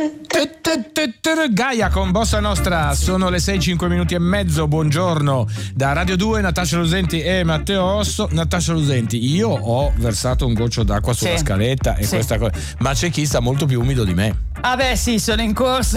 Gaia con Bossa Nostra, sono le 6:05 buongiorno da Radio 2, Natascia Lusenti e Matteo Osso. Natascia Lusenti, io ho versato un goccio d'acqua sulla scaletta e questa cosa, ma c'è chi sta molto più umido di me. Ah beh sì, sono in corso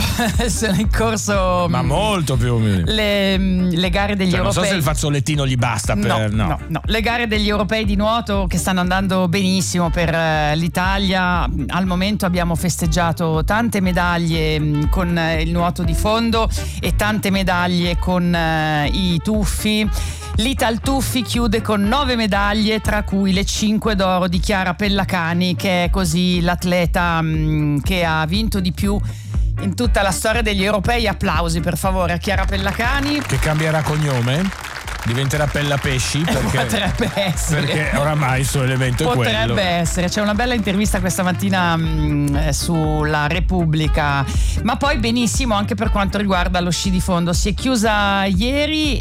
ma molto più umido. Le gare degli europei. Non so se il fazzolettino gli basta per no. Le gare degli europei di nuoto che stanno andando benissimo per l'Italia. Al momento abbiamo festeggiato tante medaglie con il nuoto di fondo e tante medaglie con i tuffi. L'Ital Tuffi chiude con 9 medaglie, tra cui le 5 d'oro di Chiara Pellacani, che è così l'atleta che ha vinto di più in tutta la storia degli europei. Applausi per favore a Chiara Pellacani, che cambierà cognome. Diventerà Pellapesci potrebbe essere, perché oramai il suo elemento è quello. Potrebbe essere. C'è una bella intervista questa mattina sulla Repubblica. Ma poi benissimo anche per quanto riguarda lo sci di fondo. Si è chiusa ieri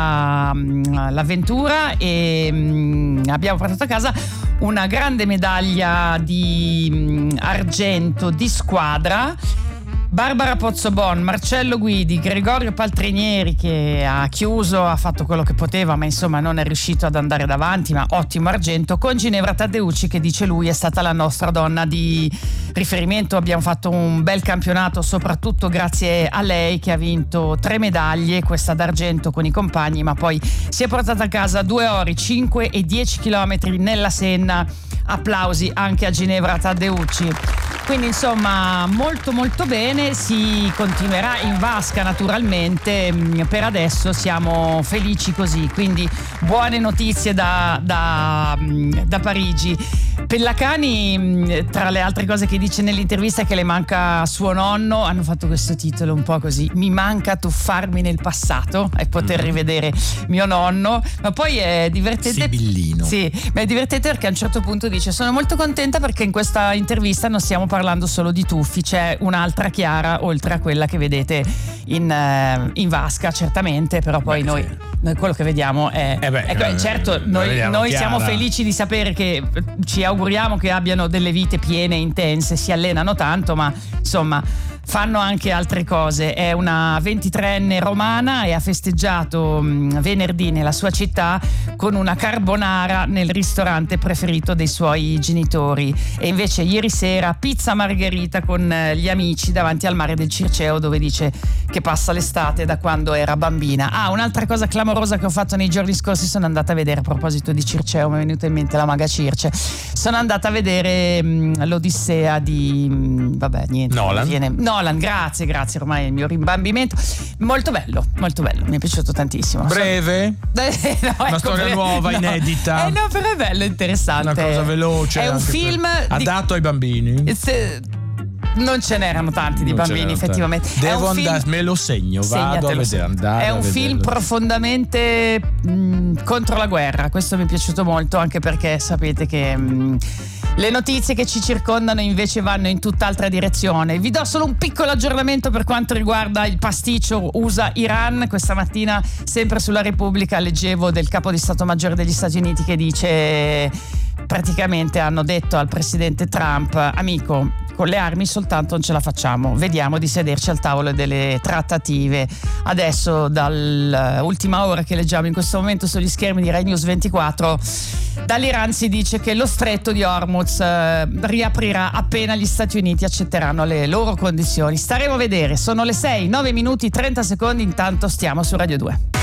l'avventura e abbiamo portato a casa una grande medaglia di argento di squadra. Barbara Pozzobon, Marcello Guidi, Gregorio Paltrinieri, che ha chiuso, ha fatto quello che poteva, ma insomma non è riuscito ad andare davanti, ma ottimo argento, con Ginevra Taddeucci, che dice lui è stata la nostra donna di riferimento. Abbiamo fatto un bel campionato soprattutto grazie a lei, che ha vinto 3 medaglie, questa d'argento con i compagni, ma poi si è portata a casa 2 ori, 5 e 10 chilometri nella Senna. Applausi anche a Ginevra Taddeucci. Quindi insomma molto molto bene, si continuerà in vasca naturalmente, per adesso siamo felici così, quindi buone notizie da Parigi. Pellacani, tra le altre cose che dice nell'intervista, è che le manca suo nonno. Hanno fatto questo titolo un po' così: mi manca tuffarmi nel passato e poter rivedere mio nonno. Ma poi è divertente, Sibillino. Sì, ma è divertente perché a un certo punto dice: sono molto contenta perché in questa intervista non stiamo parlando solo di tuffi, c'è un'altra Chiara oltre a quella che vedete in vasca, certamente, però poi noi quello che vediamo è certo, noi siamo felici di sapere che, ci auguriamo che abbiano delle vite piene, intense, si allenano tanto, ma insomma fanno anche altre cose. È una 23enne romana e ha festeggiato venerdì nella sua città con una carbonara nel ristorante preferito dei suoi genitori, e invece ieri sera pizza margherita con gli amici davanti al mare del Circeo, dove dice che passa l'estate da quando era bambina. Un'altra cosa clamorosa che ho fatto nei giorni scorsi: sono andata a vedere, a proposito di Circeo mi è venuta in mente la maga Circe, sono andata a vedere l'Odissea di Nolan, grazie, ormai è il mio rimbambimento. Molto bello, mi è piaciuto tantissimo. Breve? Una storia nuova, inedita. No, però è bello, interessante. Una cosa veloce. È un film adatto ai bambini. Non ce n'erano tanti di bambini, effettivamente. Devo andare, me lo segno, vado a vedere. È un film profondamente contro la guerra. Questo mi è piaciuto molto, anche perché sapete che le notizie che ci circondano invece vanno in tutt'altra direzione. Vi do solo un piccolo aggiornamento per quanto riguarda il pasticcio USA-Iran. Questa mattina, sempre sulla Repubblica, leggevo del capo di Stato Maggiore degli Stati Uniti che dice: praticamente hanno detto al presidente Trump: amico, con le armi soltanto non ce la facciamo, vediamo di sederci al tavolo delle trattative. Adesso, dall'ultima ora che leggiamo in questo momento sugli schermi di Rai News 24, dall'Iran si dice che lo stretto di Hormuz riaprirà appena gli Stati Uniti accetteranno le loro condizioni. Staremo a vedere. Sono le 6:09:30. Intanto stiamo su Radio 2.